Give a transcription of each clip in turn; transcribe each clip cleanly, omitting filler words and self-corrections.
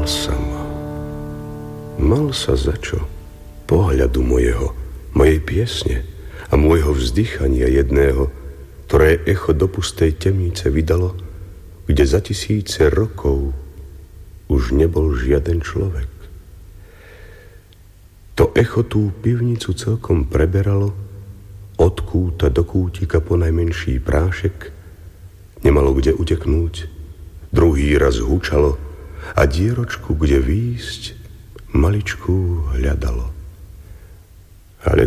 mal sa ma. Mal sa za čo? Pohľadu mojej piesne a môjho vzdychania jedného, ktoré echo do pustej temnice vydalo, kde za 1000 rokov už nebol žiaden človek. To echo tú pivnicu celkom preberalo, od kúta do kútika po najmenší prášek, nemalo kde uteknúť, druhý raz hučalo a dieročku, kde výjsť, maličku hľadalo. Ale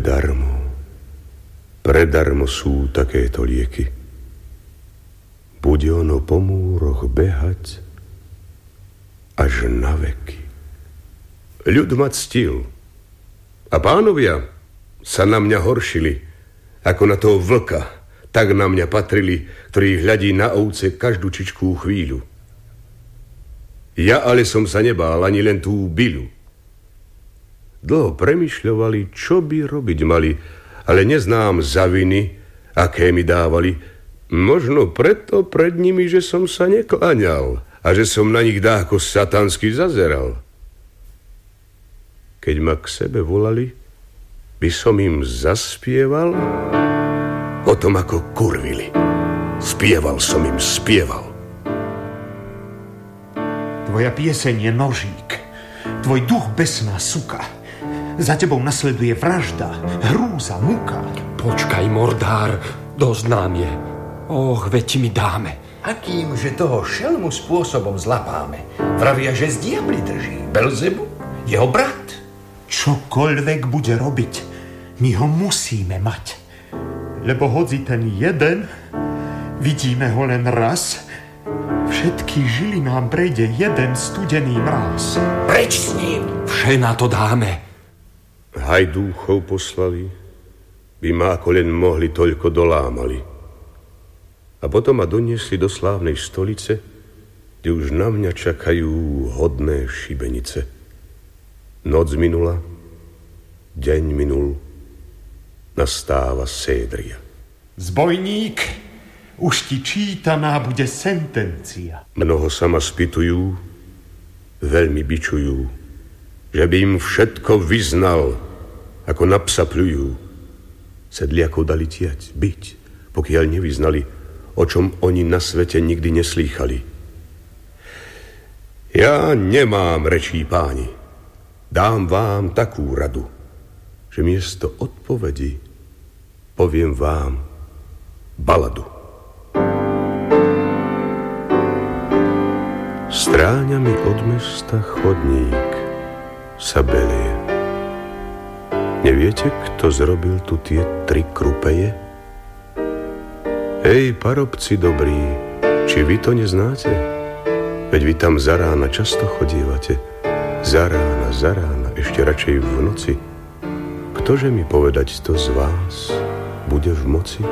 predarmo sú takéto lieky. Bude ono po múroch behať až na veky. Ľud ma ctil a pánovia sa na mňa horšili, ako na toho vlka, tak na mňa patrili, ktorý hľadí na ovce každú čičkú chvíľu. Ja ale som sa nebál ani len tú byľu. Dlho premyšľovali, čo by robiť mali, ale neznám zaviny, aké mi dávali. Možno preto pred nimi, že som sa nekláňal a že som na nich dáko satansky zazeral. Keď ma k sebe volali, by som im zaspieval o tom, ako kurvili. Spieval som im, spieval. Tvoja pieseň je nožík, tvoj duch besná suka. Za tebou nasleduje vražda, hrúza, muka. Počkaj, mordár, dosť nám je. Och, veď mi dáme. Akým, že toho šelmu spôsobom zlapáme? Vravia, že z diabli drží Belzebu, jeho brat. Čokoľvek bude robiť, my ho musíme mať. Lebo hodzi ten jeden, vidíme ho len raz, všetky žily nám prejde jeden studený mráz. Preč s ním! Vše na to dáme. Hajdúchov poslali, by ma ako len mohli toľko dolámali. A potom ma doniesli do slávnej stolice, kde už na mňa čakajú hodné šibenice. Noc minula, deň minul, nastáva sédria. Zbojník, už ti čítaná bude sentencia. Mnoho sa ma spýtujú, veľmi bičujú, že by im všetko vyznal, ako na psa pľujú. Sedliakov dali tiať, byť, pokiaľ nevyznali, o čom oni na svete nikdy neslýchali. Ja nemám, rečí páni, dám vám takú radu, že miesto odpovedi poviem vám baladu. Stráňami od mesta chodník sa belie. Neviete, kto zrobil tu tie 3 krupeje? Hej, parobci dobrí, či vy to neznáte? Veď vy tam za rána často chodívate. Za rána, ešte radšej v noci. Ktože mi povedať to z vás bude v moci?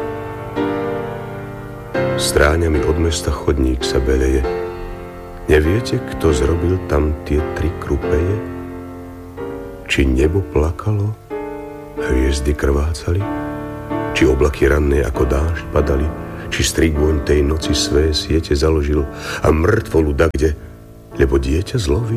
Stráňami od mesta chodník sa beleje. Neviete, kto zrobil tam tie 3 krupeje? Či nebo plakalo, hviezdy krvácali? Či oblaky ranné ako dážď padali? Či strigôň tej noci své siete založil a mŕtvolu dakde, lebo dieťa zlovil?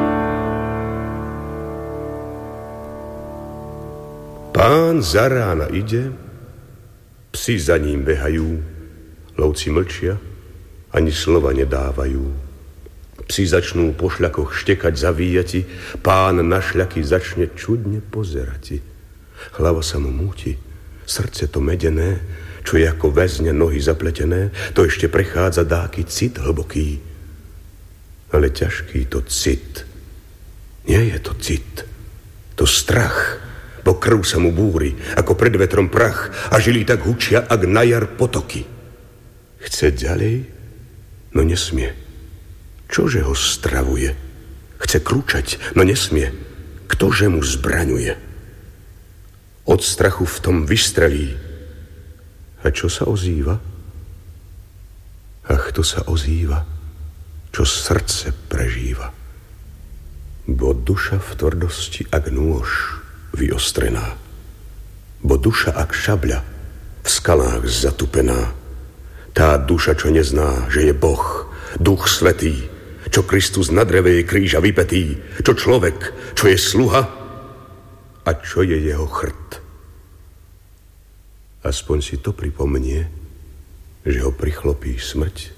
Pán za rána ide, psi za ním behajú, lovci mlčia, ani slova nedávajú. Psi začnú po šľakoch štekať, zavíjati, pán na šľaky začne čudne pozerati. Hlava sa mu múti, srdce to medené, čo je ako väzne nohy zapletené, to ešte prechádza dáky cit hlboký. Ale ťažký to cit. Nie je to cit, to strach, bo krv sa mu búri, ako pred vetrom prach a žily tak hučia, ak na jar potoky. Chce ďalej, no nesmie. Čože ho stravuje? Chce krúčať, no nesmie. Ktože mu zbraňuje? Od strachu v tom vystrelí. A čo sa ozýva? Ach, to sa ozýva, čo srdce prežíva. Bo duša v tvrdosti, ak nôž vyostrená. Bo duša, ak šabľa, v skalách zatupená. Tá duša, čo nezná, že je Boh, Duch Svätý, Čo Kristus na dreve je kríža vypetý, čo človek, čo je sluha a čo je jeho chrt. Aspoň si to pripomnie, že ho prichlopí smrť,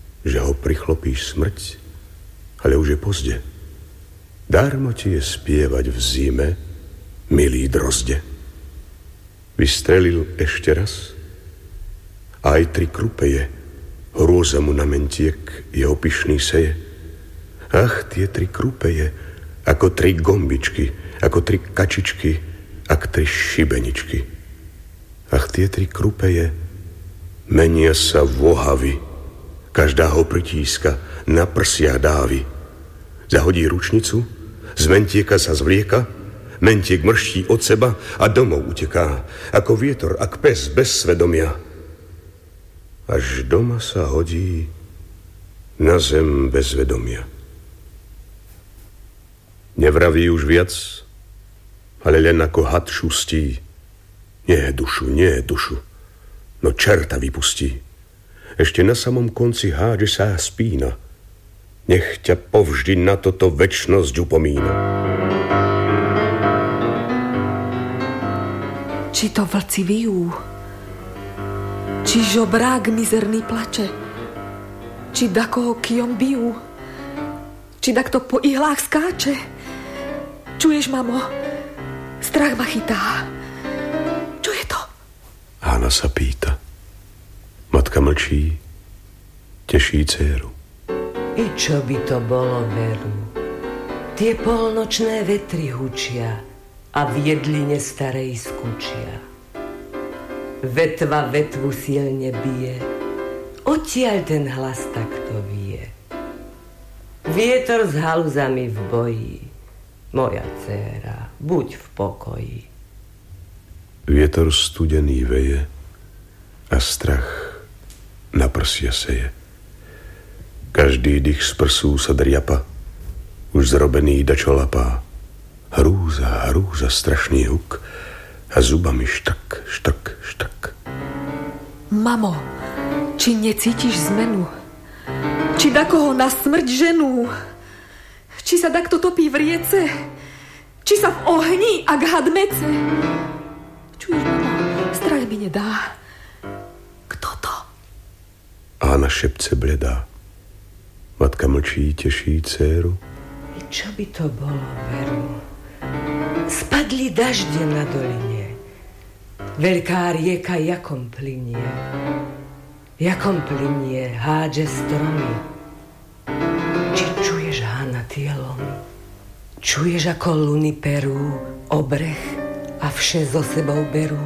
ale už je pozde. Dármo ti je spievať v zime, milý drozde. Vystrelil ešte raz a aj 3 krupeje hrôza mu na mentiek jeho pyšný seje. Ach, tie 3 krupeje, ako 3 gombičky, ako 3 kačičky, ak 3 šibeničky. Ach, tie 3 krupeje menia sa v ohavy, každá ho pritíska, na prsiach dávy. Zahodí ručnicu, z mentieka sa zvlieka, mentiek mrští od seba a domov uteká, ako vietor, ak pes bez svedomia. Až doma sa hodí na zem bez vedomia. Nevraví už viac, ale len ako had šustí. Nie dušu, no čerta vypustí. Ešte na samom konci hádže sa a spína. Nech ťa povždy na toto večnosť upomína. Či to vlci vyjú, či žobrák mizerný plače, či dakoho kijom bijú, či dakto po ihlách skáče. Čuješ, mamo? Strach ma chytá. Čo je to? Hána sa pýta. Matka mlčí, teší dcéru. I čo by to bolo, veru? Tie polnočné vetry hučia a v jedline starej skúčia. Vetva vetvu silne bije, odtiaľ ten hlas takto vie. Vietor s haluzami v boji, moja dcéra, buď v pokoji. Vietor studený veje a strach na prsia seje. Každý dých z prsú sa driapa, už zrobený dačo lapá. Hrúza, strašný huk a zubami štak. Mamo, či necítiš zmenu? Či dakoho na smrť ženú? Či sa dakto topí v riece? Či sa v ohni, ak had mece? Čuješ, mamo, strach mi nedá. Kto to? Ána šepce bledá. Matka mlčí, teší dcéru. I čo by to bolo, veru? Spadli dažde na doline. Veľká rieka jakom plynie. Hádže stromy. Či čuješ, Hána, tie lomy? Čuješ, ako luny perú o breh a vše so sebou berú?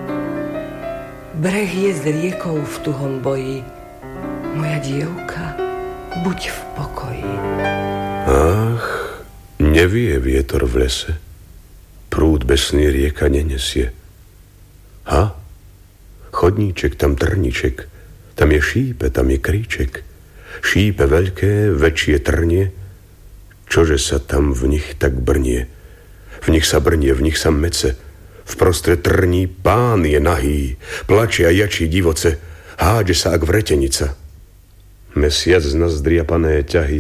Breh je s riekou v tuhom boji. Moja dievka, buď v pokoji. Ach, nevie vietor v lese. Prúd besný rieka nenesie. Ha? Chodníček, tam trníček, tam je šípe, tam je kríček. Šípe veľké, väčšie trnie. Čože sa tam v nich tak brnie? V nich sa brnie, v nich sa mece. Vprostred trní pán je nahý, plače a jačí divoce, hádže sa ak vretenica. Mesiac na zdriapané ťahy